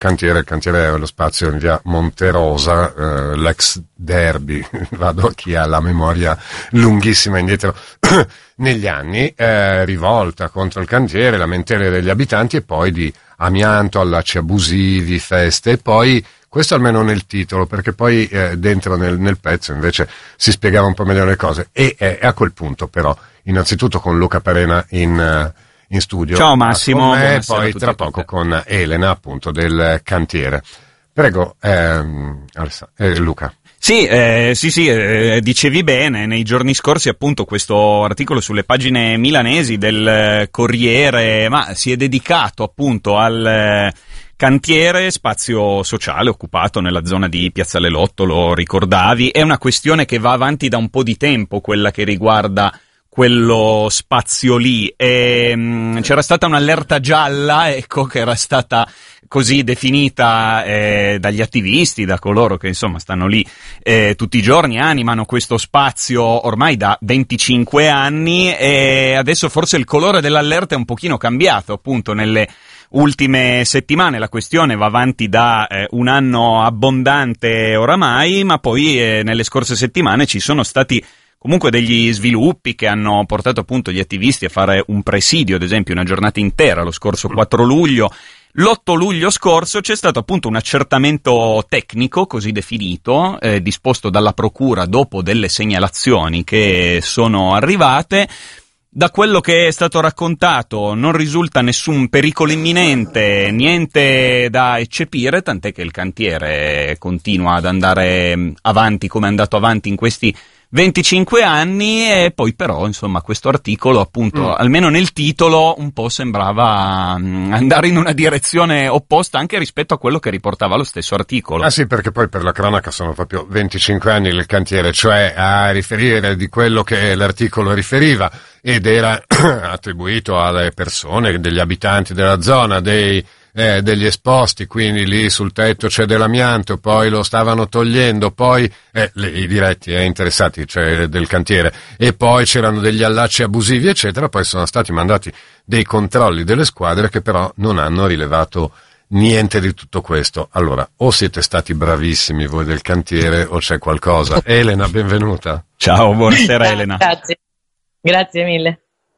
il cantiere è lo spazio in via Monterosa, l'ex Derby, vado a chi ha la memoria lunghissima indietro negli anni, rivolta contro il cantiere, lamentele degli abitanti e poi di amianto, allacci abusivi, feste, e poi questo almeno nel titolo, perché poi dentro nel pezzo invece si spiegava un po' meglio le cose, e a quel punto però, innanzitutto con Luca Parena in studio. Ciao Massimo. E poi tra poco con Elena, appunto, del cantiere. Prego, Luca. Sì, dicevi bene, nei giorni scorsi appunto questo articolo sulle pagine milanesi del Corriere, ma si è dedicato appunto al cantiere, spazio sociale occupato nella zona di Piazzale Lotto, lo ricordavi, è una questione che va avanti da un po' di tempo, quella che riguarda quello spazio lì, e c'era stata un'allerta gialla, ecco, che era stata così definita dagli attivisti, da coloro che insomma stanno lì tutti i giorni, animano questo spazio ormai da 25 anni, e adesso forse il colore dell'allerta è un pochino cambiato, appunto nelle ultime settimane. La questione va avanti da un anno abbondante oramai, ma poi nelle scorse settimane ci sono stati comunque degli sviluppi che hanno portato appunto gli attivisti a fare un presidio, ad esempio una giornata intera lo scorso 4 luglio. L'8 luglio scorso c'è stato appunto un accertamento tecnico, così definito, disposto dalla procura dopo delle segnalazioni che sono arrivate. Da quello che è stato raccontato non risulta nessun pericolo imminente, niente da eccepire, tant'è che il cantiere continua ad andare avanti come è andato avanti in questi 25 anni, e poi però insomma questo articolo appunto almeno nel titolo un po' sembrava andare in una direzione opposta anche rispetto a quello che riportava lo stesso articolo. Ah sì, perché poi per la cronaca sono proprio 25 anni il cantiere, cioè a riferire di quello che l'articolo riferiva, ed era attribuito alle persone, degli abitanti della zona, degli esposti, quindi lì sul tetto c'è dell'amianto, poi lo stavano togliendo, poi i diretti interessati, cioè del cantiere, e poi c'erano degli allacci abusivi eccetera. Poi sono stati mandati dei controlli delle squadre che però non hanno rilevato niente di tutto questo. Allora, o siete stati bravissimi voi del cantiere o c'è qualcosa. Elena, benvenuta. Ciao, buonasera Elena. Grazie mille.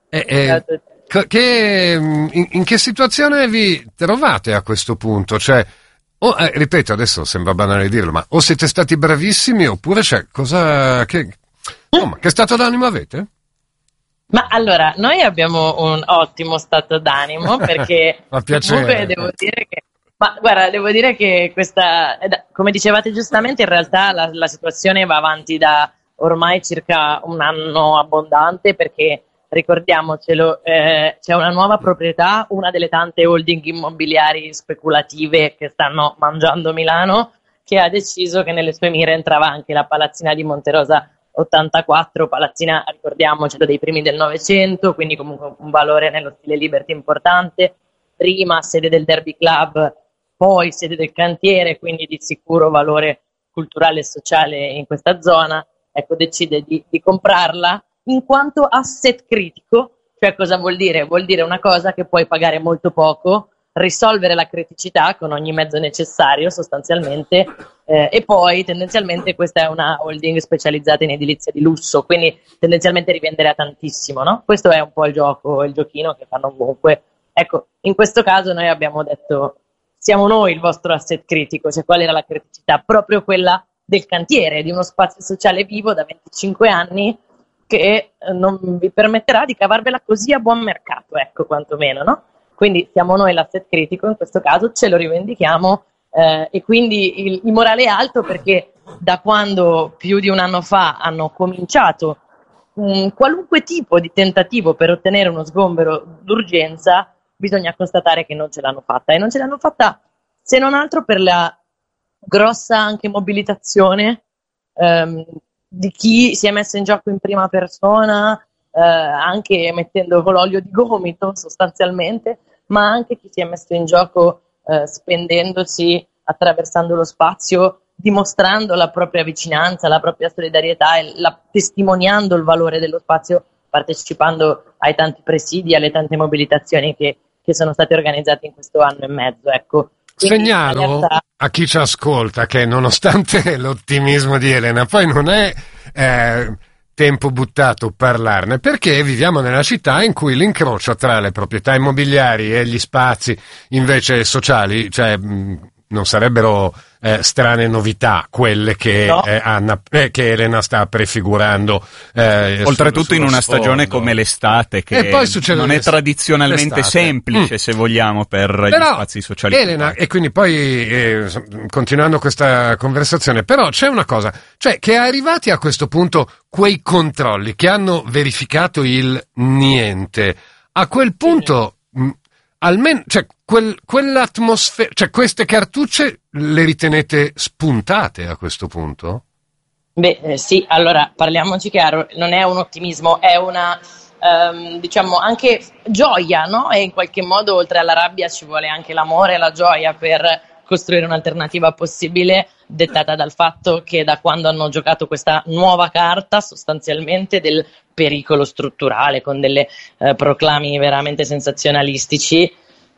In che situazione vi trovate a questo punto? Cioè, ripeto, adesso sembra banale dirlo, ma o siete stati bravissimi oppure c'è che stato d'animo avete? Ma allora, noi abbiamo un ottimo stato d'animo perché comunque devo dire che questa, come dicevate giustamente, in realtà la situazione va avanti da ormai circa un anno abbondante, perché ricordiamocelo, c'è una nuova proprietà, una delle tante holding immobiliari speculative che stanno mangiando Milano, che ha deciso che nelle sue mire entrava anche la palazzina di Monterosa 84, palazzina, ricordiamocelo, dei primi del Novecento, quindi comunque un valore nello stile Liberty importante, prima sede del Derby Club, poi sede del cantiere, quindi di sicuro valore culturale e sociale in questa zona. Ecco, decide di comprarla in quanto asset critico. Cioè, cosa vuol dire? Vuol dire una cosa che puoi pagare molto poco, risolvere la criticità con ogni mezzo necessario sostanzialmente, e poi tendenzialmente questa è una holding specializzata in edilizia di lusso, quindi tendenzialmente rivendere a tantissimo, no? Questo è un po' il giochino che fanno ovunque. Ecco, in questo caso noi abbiamo detto: siamo noi il vostro asset critico. Cioè, qual era la criticità? Proprio quella del cantiere, di uno spazio sociale vivo da 25 anni che non vi permetterà di cavarvela così a buon mercato, ecco, quantomeno, no? Quindi siamo noi l'asset critico, in questo caso ce lo rivendichiamo, e quindi il morale è alto, perché da quando più di un anno fa hanno cominciato qualunque tipo di tentativo per ottenere uno sgombero d'urgenza, bisogna constatare che non ce l'hanno fatta, e non ce l'hanno fatta se non altro per la grossa anche mobilitazione di chi si è messo in gioco in prima persona, anche mettendo con l'olio di gomito sostanzialmente, ma anche chi si è messo in gioco spendendosi, attraversando lo spazio, dimostrando la propria vicinanza, la propria solidarietà e testimoniando il valore dello spazio, partecipando ai tanti presidi, alle tante mobilitazioni che sono state organizzate in questo anno e mezzo. Ecco, Segnalo a chi ci ascolta che nonostante l'ottimismo di Elena, poi non è tempo buttato parlarne, perché viviamo nella città in cui l'incrocio tra le proprietà immobiliari e gli spazi invece sociali, cioè non sarebbero strane novità quelle che, che Elena sta prefigurando. Oltretutto in una stagione come l'estate, che poi non è tradizionalmente semplice, se vogliamo, per gli spazi sociali. Elena, e quindi poi continuando questa conversazione, però c'è una cosa, cioè che arrivati a questo punto quei controlli che hanno verificato il niente, a quel punto almeno, cioè quell'atmosfera, cioè queste cartucce le ritenete spuntate a questo punto? Sì, allora parliamoci chiaro, non è un ottimismo, è una diciamo anche gioia, no? E in qualche modo oltre alla rabbia ci vuole anche l'amore e la gioia per costruire un'alternativa possibile, dettata dal fatto che da quando hanno giocato questa nuova carta sostanzialmente del pericolo strutturale con delle proclami veramente sensazionalistici,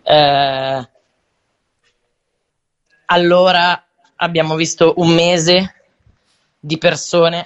allora abbiamo visto un mese di persone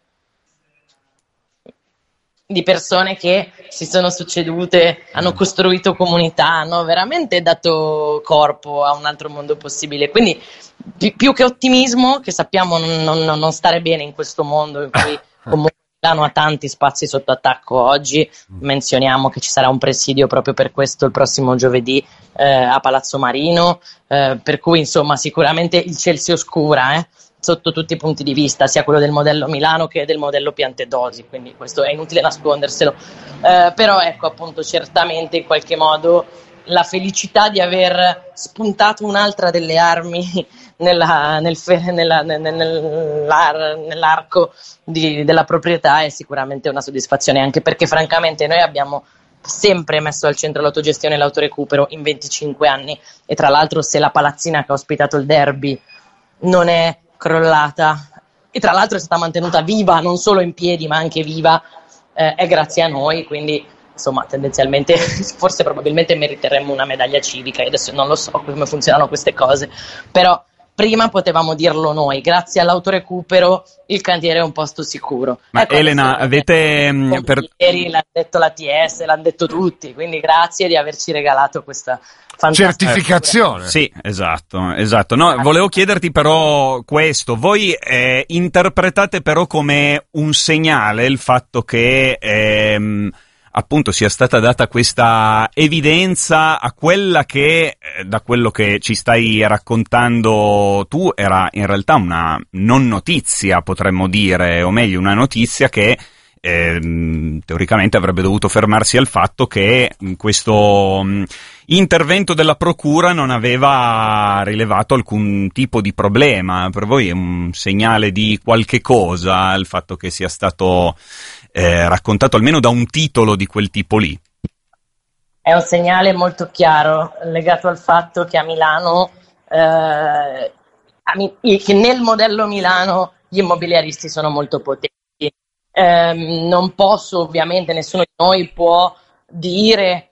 che si sono succedute, hanno costruito comunità, hanno veramente dato corpo a un altro mondo possibile. Quindi più che ottimismo, che sappiamo non stare bene in questo mondo in cui comunque Milano ha tanti spazi sotto attacco oggi, menzioniamo che ci sarà un presidio proprio per questo il prossimo giovedì a Palazzo Marino, per cui insomma sicuramente il ciel si oscura, sotto tutti i punti di vista, sia quello del modello Milano che del modello Piantedosi, quindi questo è inutile nasconderselo, però ecco appunto certamente in qualche modo la felicità di aver spuntato un'altra delle armi nell'arco della proprietà è sicuramente una soddisfazione, anche perché francamente noi abbiamo sempre messo al centro l'autogestione e l'autorecupero in 25 anni, e tra l'altro se la palazzina che ha ospitato il derby non è crollata e tra l'altro è stata mantenuta viva, non solo in piedi ma anche viva, è grazie a noi, quindi insomma tendenzialmente forse probabilmente meriteremmo una medaglia civica. Io adesso non lo so come funzionano queste cose, però prima potevamo dirlo noi, grazie all'autorecupero il cantiere è un posto sicuro. Ma ecco, Elena, avete ieri l'ha detto l'ATS, l'hanno detto tutti, quindi grazie di averci regalato questa certificazione. Sì, esatto. No, volevo chiederti però questo, voi interpretate però come un segnale il fatto che appunto sia stata data questa evidenza a quella che, da quello che ci stai raccontando tu, era in realtà una non notizia, potremmo dire, o meglio una notizia che teoricamente avrebbe dovuto fermarsi al fatto che questo intervento della procura non aveva rilevato alcun tipo di problema. Per voi è un segnale di qualche cosa il fatto che sia stato raccontato almeno da un titolo di quel tipo lì? È un segnale molto chiaro legato al fatto che a Milano che nel modello Milano gli immobiliaristi sono molto potenti. Non posso, ovviamente, nessuno di noi può dire,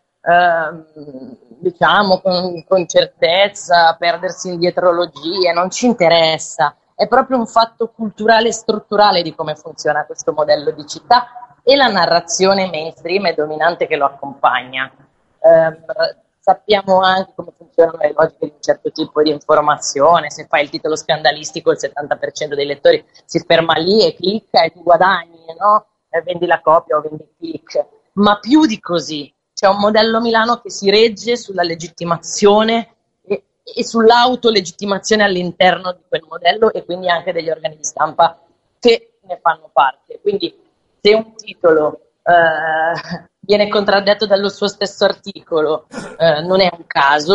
diciamo con certezza, perdersi in dietrologie, non ci interessa. È proprio un fatto culturale e strutturale di come funziona questo modello di città e la narrazione mainstream e dominante che lo accompagna. Sappiamo anche come funzionano le logiche di un certo tipo di informazione. Se fai il titolo scandalistico il 70% dei lettori si ferma lì e clicca e tu guadagni, no? Vendi la copia o vendi il click. Ma più di così, c'è un modello Milano che si regge sulla legittimazione e sull'autolegittimazione all'interno di quel modello e quindi anche degli organi di stampa che ne fanno parte. Quindi se un titolo viene contraddetto dallo suo stesso articolo, non è un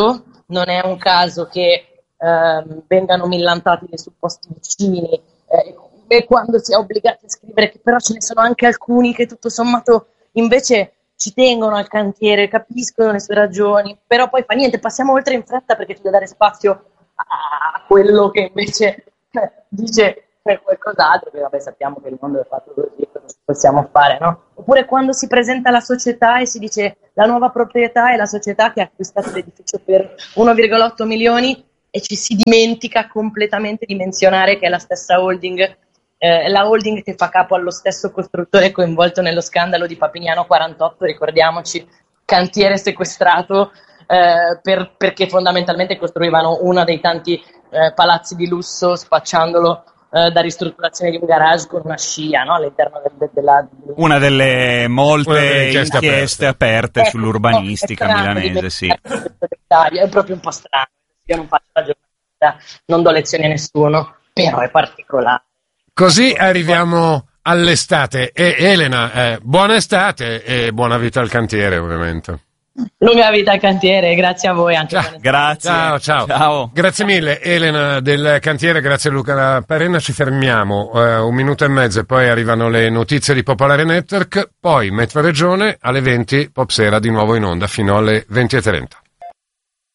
caso che vengano millantati dei supposti vicini e quando si è obbligati a scrivere che però ce ne sono anche alcuni che tutto sommato invece ci tengono al cantiere, capiscono le sue ragioni, però poi fa niente, passiamo oltre in fretta perché c'è da dare spazio a quello che invece dice qualcos'altro, che vabbè sappiamo che il mondo è fatto così, cosa possiamo fare, no? Oppure quando si presenta la società e si dice la nuova proprietà è la società che ha acquistato l'edificio per 1,8 milioni e ci si dimentica completamente di menzionare che è la stessa holding, la holding che fa capo allo stesso costruttore coinvolto nello scandalo di Papignano 48, ricordiamoci, cantiere sequestrato perché fondamentalmente costruivano uno dei tanti palazzi di lusso spacciandolo da ristrutturazione di un garage con una scia, no? All'interno una delle molte inchieste aperte sull'urbanistica milanese, sì. È proprio un po' strano. Io non faccio la giornata, non do lezioni a nessuno, però è particolare. Così arriviamo all'estate. E Elena, buona estate e buona vita al cantiere, ovviamente. Lunga vita al cantiere, grazie a voi anche. Grazie. Ciao. Grazie mille Elena del cantiere, grazie Luca Parenna. Ci fermiamo 1 minuto e mezzo e poi arrivano le notizie di Popolare Network, poi Metro Regione alle 20, Pop Sera di nuovo in onda fino alle 20:30.